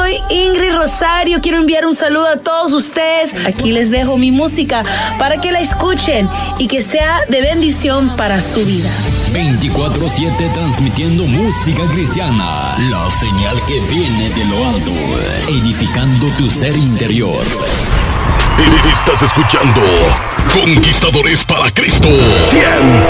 soy Ingrid Rosario. Quiero enviar un saludo a todos ustedes. Aquí les dejo mi música para que la escuchen y que sea de bendición para su vida. 24/7 transmitiendo música cristiana, la señal que viene de lo alto, edificando tu ser interior. Estás escuchando Conquistadores para Cristo 100.9.